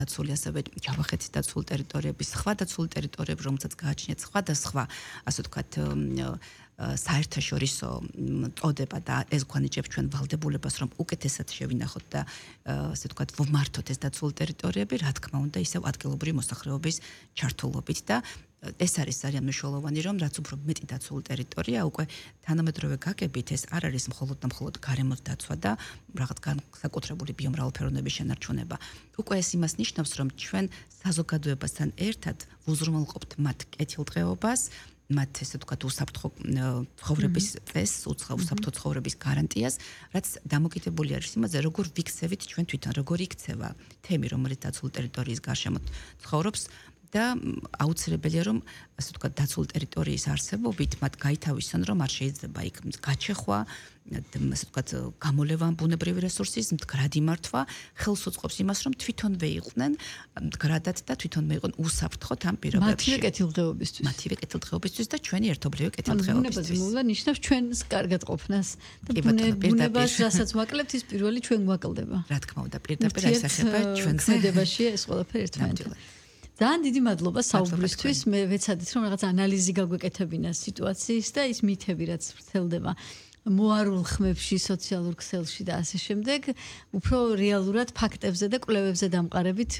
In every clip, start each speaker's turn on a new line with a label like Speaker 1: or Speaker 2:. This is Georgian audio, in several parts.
Speaker 1: დაცული ასევე ჯავახეთის დაცული ტერიტორიების, სხვა დაცული ტერიტორიები, რომელსაც გააჩნიათ სხვადასხვა, ასე ვთქვათ, საერთაშორისო წოდება და ეს გვანიჭებს ჩვენ ვალდებულებას, რომ უკეთესად შევინახოთ და ასე ვთქვათ, ვმართოთ ეს დაცული ტერიტორიები, რა თქმა უნდა, ისევ ადგილობრივი მოსახლეობის ჩართულობით და ეს არის ძალიან მნიშვნელოვანი, რომ რაც უფრო მეტი დაცული ტერიტორია, უკვე თანამედროვე გაგებით ეს არ არის მხოლოდ და მხოლოდ გარემოს დაცვა და რაღაც განსაკუთრებული ბიომრავალფეროვნების შენარჩუნება. უკვე ეს იმას ნიშნავს, რომ ჩვენ საზოგადოებასთან ერთად ვუზრუნველყოფთ მათ კეთილდღეობას, მათ ესე ვთქვათ, უსაფრთხო ცხოვრების წესს, უსაფრთხო ცხოვრების გარანტიას, რაც დამოკიდებული არის იმაზე, როგორ ვიქცევით ჩვენ თვითონ, როგორ იქცევა თემი, რომელიც დაცული ტერიტორიის გარშემო ცხოვრობს და აუცილებელია, რომ ასე ვთქვათ, დაცული ტერიტორიის არსებობით მათ გაითავისონ, რომ არ შეიძლება იქ გაჩეხვა, ასე ვთქვათ, გამოლევა ბუნებრივი რესურსის, მდგრადი მართვა, ხელს უწყობს იმას, რომ თვითონვე იყვნენ მდგრადად და თვითონვე იყვნენ უსაფრთხოდ ამ პირობებში. მათივე კეთილდღეობისთვის და ჩვენი ერთობლივი კეთილდღეობისთვის.
Speaker 2: ბუნებაზე მოვლა ნიშნავს ჩვენს კარგად ყოფნას და ბუნებას, რასაც ვაკლებთ, ის პირველი ჩვენ გვაკლდება.
Speaker 1: რა თქმა უნდა, პირდაპირ აისახება ჩვენს
Speaker 2: ქმედებაში ეს ყველაფერი ერთმანეთთან. ძალიან დიდი მადლობა საუბრისთვის. მე ვეცადეთ, რომ რაღაც ანალიზი გაგვეკეთებინა სიტუაციის და ის მითები, რაც ვრცელდება მოარულ ხმებში, სოციალურ ქსელში და ასე შემდეგ, უფრო რეალურად ფაქტებზე და კვლევებზე დამყარებით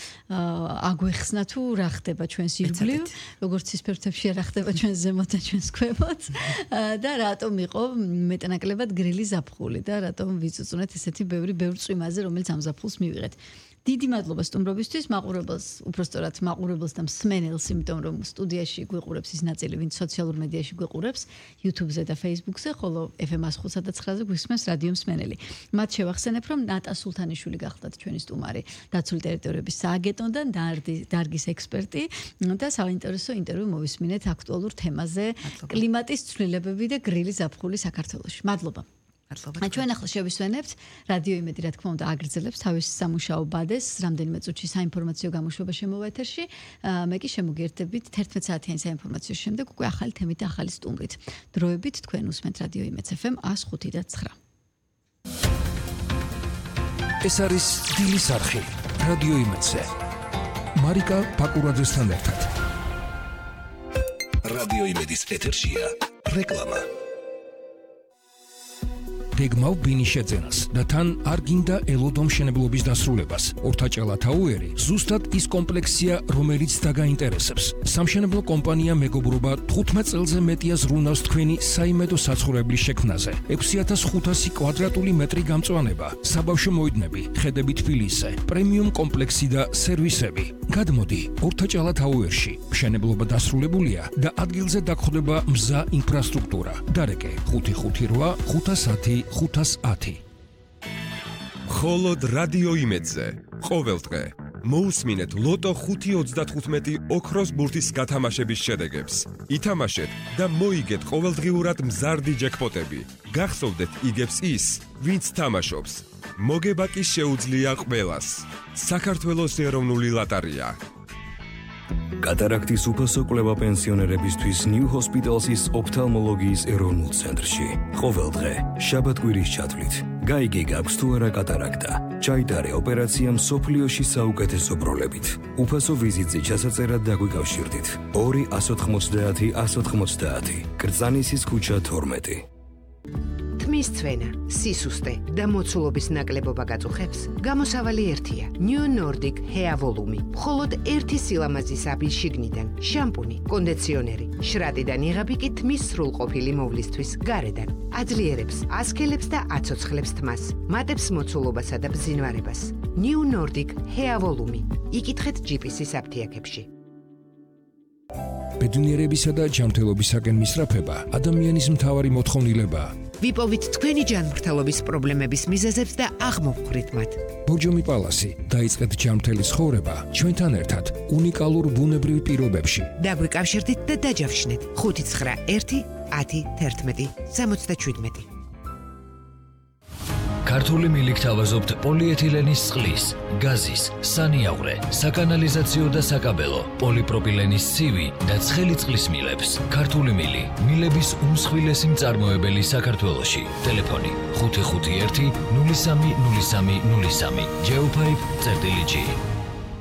Speaker 2: აგვეხსნა თუ რა ხდება ჩვენს ირგვლივ, როგორც ცისფერთებში რა ხდება ჩვენს ზემოთ და ჩვენს ქვემოთ და რატომ იყო მეტნაკლებად გრილი ზაფხული და რატომ ვიწუწუნეთ ესეთი ბევრი წვიმაზე, რომელიც ამ ზაფხულს მივიღეთ. დიდი მადლობა სტუმრობისთვის, მაყურებელს, უბრალოდ მაყურებელს და მსმენელს, იმიტომ რომ სტუდიაში გვიყურებს ის ნაწილი, ვინც სოციალურ მედიაში გვიყურებს, YouTube-ზე და Facebook-ზე, ხოლო FM 105.9-ზე გვისმენს რადიო მსმენელი. მათ შევახსენებ, რომ ნატა სულთანიშვილი გახლდათ ჩვენი სტუმარი, დაცული ტერიტორიების სააგენტოდან, დარგის ექსპერტი და საინტერესო ინტერვიუ მოვისმინეთ აქტუალურ თემაზე, კლიმატის ცვლილებები და გრილი ზაფხული საქართველოში. მადლობა. ჩვენ ახლა შევისვენებთ რადიო იმედი, რა თქმა უნდა, აგრძელებს თავის სამუშაო ბადეს, რამდენიმე წუთში საინფორმაციო გამოშვება შემოვა ეთერში. მე კი შემოგიერთებით 11 საათიანი საინფორმაციო შემდეგ უკვე ახალი თემით და ახალი სტუმრით. დროებით თქვენ უსმენთ რადიო იმედს FM 105.9.
Speaker 3: ეს არის დილის არხი რადიო იმედზე. მარიკა პაკურაძესთან ერთად. რადიო იმედის ეთერშია რეკლამა. გეგმავ ბინის შეძენას და თან არ გინდა ელოდო მშენებლობის დასრულებას. ორთაჭალა თაუერი ზუსტად ის კომპლექსია, რომელიც დაგაინტერესებს. სამშენებლო კომპანია მეგობრობა 15 წელზე მეტია ზრუნავს თქვენი საიმედო საცხოვრებლის შექმნაზე. 6500 კვადრატული მეტრი გამწვანება, საბავშვო მოედნები, ხედები თბილისზე, პრემიუმ კომპლექსი და სერვისები. გადმოდი ორთაჭალა თაუერში. მშენებლობა დასრულებულია და ადგილზე დაგხვდება მზა ინფრასტრუქტურა. დარეკე 558 510 510.
Speaker 4: ხოლოდ რადიო იმედზე ყოველ დღე მოусმინეთ ლოტო 5.35 ოქროს ბურთის გათამაშების შედეგებს. ითამაშეთ და მოიგეთ ყოველდღიურად მზარდი ჯეკპოტები. გახსოვდეთ იგებს ის, ვინც თამაშობს. მოგება კი შეუძლია ყველას. საქართველოს ეროვნული ლოტარია.
Speaker 5: კატარაქტის უფასო კვლევა პენსიონერებისთვის New Hospital's ოფთალმოლოგიის ეროვნულ ცენტრში. ყოველ დღე შაბათ-კვირის ჩათვლით გაიგე გაქვს თუ არა კატარაქტა. ჩაიტარე ოპერაცია მსოფლიოში საუკეთესო ბროლებით. უფასო ვიზიტზე ჩასაწერად დაგვიკავშირდით. 2-190 190. კრწანისის ქუჩა 12.
Speaker 6: თმის ცვენა, სისუსტე და მოცულობის ნაკლებობა გაწუხებს, გამოსავალი ერთია. New Nordic Hair Volume. მხოლოდ ერთი სილამაზის აბის შიგნიდან, შამპუნი, კონდიციონერი, შრატიდან იღები კი თმის სრულყოფილი მოვლისთვის გარედან. აძლიერებს, ასქელებს და აცოცხლებს თმას, მატებს მოცულობასა და ბზინვარებას. New Nordic Hair Volume. იკითხეთ GPS-ის აფთიაქებში.
Speaker 3: ბედნიერებისა და ჯანმრთელობისაკენ მისწრაფება ადამიანის მთავარი მოთხოვნილებაა.
Speaker 6: ვიპოვით თქვენი ჯანმრთელობის პრობლემების მიზეზებს და აღმოვხვრით მათ.
Speaker 3: ბორჯომი პალასი, დაიწყეთ ჯანმრთელი ცხოვრება ჩვენთან ერთად უნიკალურ ბუნებრივ პირობებში.
Speaker 6: დაგვიკავშირდით და დაჯავშნეთ 591 10 11 77.
Speaker 7: ქართული მილიქ თავაზობთ პოლიეთილენის წყლის, გაზის, სანიაღვრე, საკანალიზაციო და საკაბელო, პოლიპროპილენის ცივი და ცხელი წყლის მილებს. ქართული მილი, მილების უმსხვილესი მწარმოებელი საქართველოში. ტელეფონი 551 03 03 05 G.